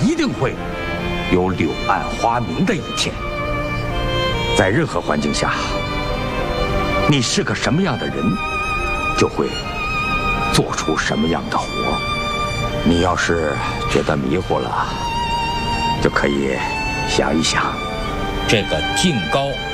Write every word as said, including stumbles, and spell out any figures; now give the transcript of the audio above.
一定会有柳暗花明的一天。在任何环境下，你是个什么样的人，就会做出什么样的活。你要是觉得迷糊了，就可以想一想， 这个敬高